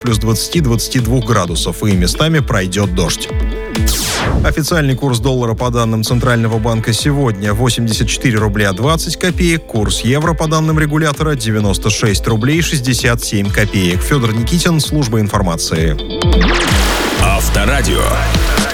плюс 20-22 градусов, и местами пройдет дождь. Официальный курс доллара по данным Центрального банка сегодня 84 рубля 20 копеек, курс евро по данным регулятора 96 рублей 67 копеек. Федор Никитин, служба информации. Авторадио.